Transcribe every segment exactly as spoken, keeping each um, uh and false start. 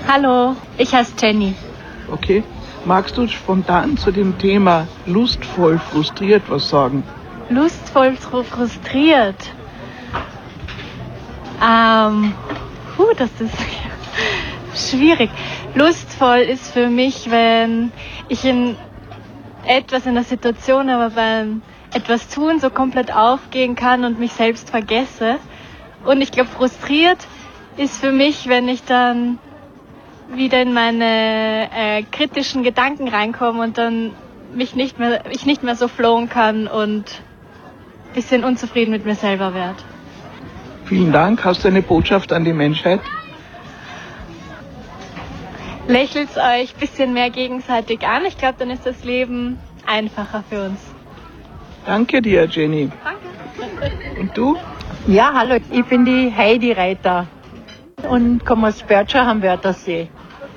Hallo, ich heiße Jenny. Okay. Magst du spontan zu dem Thema lustvoll frustriert was sagen? Lustvoll frustriert? Ähm, puh, das ist schwierig. Lustvoll ist für mich, wenn ich in etwas in der Situation, aber beim etwas tun so komplett aufgehen kann und mich selbst vergesse. Und ich glaube, frustriert ist für mich, wenn ich dann wieder in meine äh, kritischen Gedanken reinkomme und dann mich nicht mehr, ich nicht mehr so flowen kann und ein bisschen unzufrieden mit mir selber werde. Vielen Dank. Hast du eine Botschaft an die Menschheit? Lächelt euch ein bisschen mehr gegenseitig an. Ich glaube, dann ist das Leben einfacher für uns. Danke dir, Jenny. Danke. Und du? Ja, hallo, ich bin die Heidi Reiter und komme aus Börtschach am Wörthersee.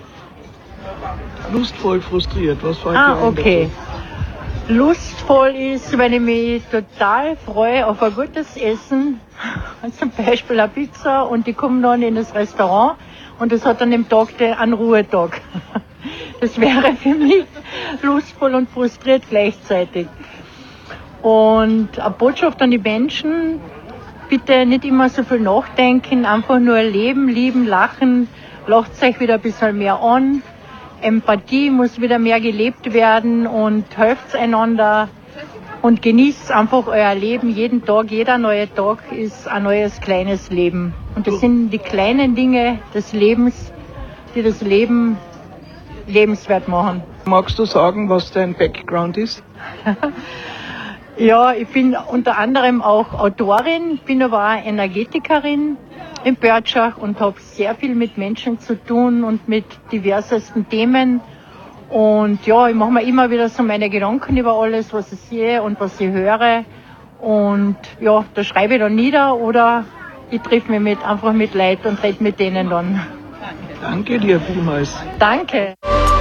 Lustvoll frustriert, was fällt dir Ah, ein okay. dazu? Lustvoll ist, wenn ich mich total freue auf ein gutes Essen, zum Beispiel eine Pizza, und ich komme dann in das Restaurant und das hat dann im Tag einen Ruhetag. Das wäre für mich lustvoll und frustriert gleichzeitig. Und eine Botschaft an die Menschen: bitte nicht immer so viel nachdenken, einfach nur leben, lieben, lachen, lacht euch wieder ein bisschen mehr an. Empathie muss wieder mehr gelebt werden und helft einander und genießt einfach euer Leben. Jeden Tag, jeder neue Tag ist ein neues kleines Leben. Und das sind die kleinen Dinge des Lebens, die das Leben lebenswert machen. Magst du sagen, was dein Background ist? Ja, ich bin unter anderem auch Autorin, bin aber auch Energetikerin in Börtschach und habe sehr viel mit Menschen zu tun und mit diversesten Themen. Und ja, ich mache mir immer wieder so meine Gedanken über alles, was ich sehe und was ich höre. Und ja, da schreibe ich dann nieder oder ich treffe mich mit, einfach mit Leuten und rede mit denen dann. Danke dir vielmals. Danke.